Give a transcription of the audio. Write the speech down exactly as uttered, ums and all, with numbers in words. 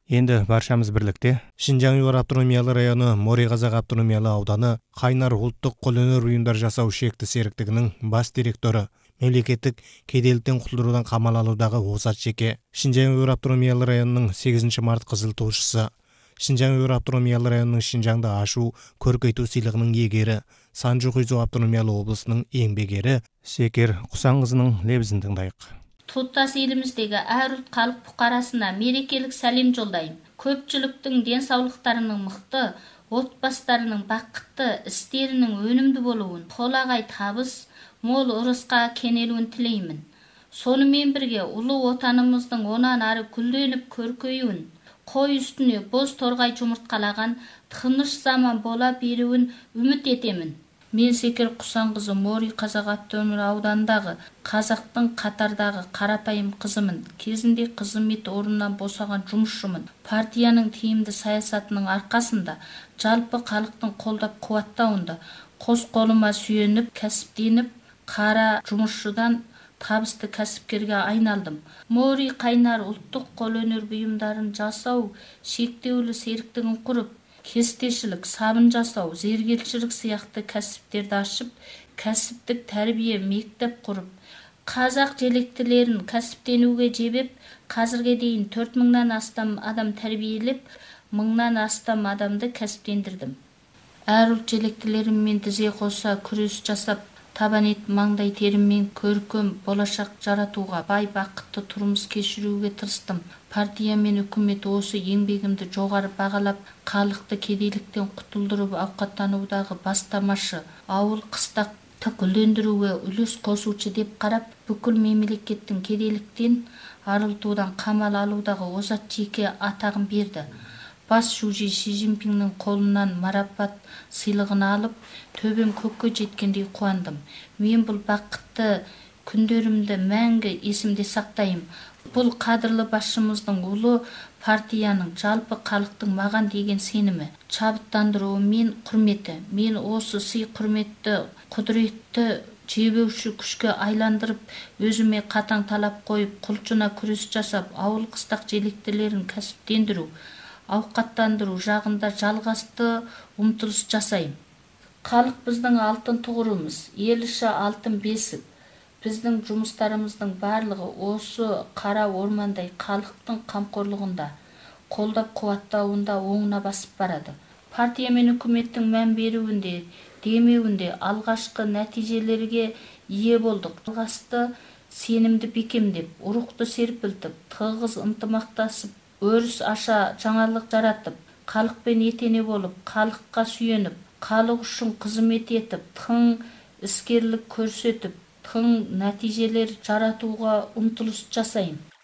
Енді баршамыз бірлікте Шинжаң Уйғыр автономиялы районы Мори-Қазақ автономиялы ауданы Қайнар ұлттық қолөнер бұйымдар жасау шекті серіктігінің бас директоры, мемлекеттік кедейліктен құтылдырудан қамал алудағы озат жеке, Шинжаң Уйғыр автономиялы районының сегізінші март қызыл туышысы, Шинжаң Уйғыр автономиялы районының Шинжаңды ашу, көркейту сыйлығының иегері, Санжу Хұйзу автономиялы облысының еңбек ері Секер Құсанқызының лебізін тыңдайық. Тұтас еліміздегі әр ұлт халық бұқарасына мерекелік сәлем жолдаймын. Көпшіліктің денсаулықтарының мықты, отбасыларының бақытты, істерінің өнімді болуын, толағай табыс, мол ырысқа кенелуін тілеймін. Сонымен бірге ұлы отанымыздың онан ары гүлденіп көркеюін, қой үстіне боз торғай жұмыртқалаған тыныш заман бола беруін үміт етемін. Мен Секер Құсанқызы Мори-Қазақ автономиялы ауданындағы қазақтың қатардағы қарапайым қызымын. Кезінде қызмет орнынан босаған жұмысшымын. Партияның тиімді саясатының арқасында жалпы халықтың қолдап қуаттауында қос қолыма сүйеніп, кәсіптеніп, қара жұмысшыдан табысты кәсіпкерге айналдым. Мори Қайнар ұлттық қолөнер бұйымдарын жасау шектеулі серіктігін құрып, кестешілік, сабын жасау, зергершілік сияқты кәсіптерді ашып, кәсіптік тәрбие мектеп құрып, қазақ желектілерін кәсіптенуге жебеп, қазірге дейін төрт мыңнан астам адам тәрбиелеп, мыңнан астам адамды кәсіптендірдім. Әр ұлт желектілерімен тізе қоса күрес жасап, табан ет маңдай теріммен көркем болашақ жаратуға, бай бақытты тұрмыс кешіруге тырыстым. Партия мен үкімет осы еңбегімді жоғары бағалап, халықты кедейліктен құтылдырып ауқаттанудағы бастамашы, ауыл қыстақты гүлдендіруге үлес қосушы деп қарап, бүкіл мемлекеттің кедейліктен арылтудан қамал алудағы озат жеке атағын берді. Бас шужи Ши Цзиньпиннің қолынан марапат сыйлығын алып, төбем көкке жеткендей қуандым. Мен бұл бақытты күндерімді мәңгі есімде сақтайым. Бұл қадірлі басшымыздың ұлы партияның жалпы халықтың маған деген сенімі, шабыттандыруы мен құрметі. Мен осы сый құрметті, құдіретті жебеуші күшке айландырып, өзіме қатаң талап қойып, құлшына күрес жасап, ауыл қыстақ желектілерін кәсіптендіру, ауқаттандыру жағында жалғасты ұмтылыс жасайым. Халық біздің алтын тұғырымыз, ел іші алтын бесік. Біздің жұмыстарымыздың барлығы осы қара ормандай халықтың қамқорлығында, қолдап қуаттауында оңына басып барады. Партия мен үкіметтің мән беруінде, демеуінде алғашқы нәтижелерге ие болдық. Алғашқы сенімді бекемдеп, рухты серпілтіп, тығыз ынтымақтасып, өріс аша жаңалық жаратып, халықпен етене болып, халыққа сүйеніп, халық үшін қызмет етіп, тың іскерлік көрсетіп, тың нәтижелер жаратуға ұмтылыс жасайын.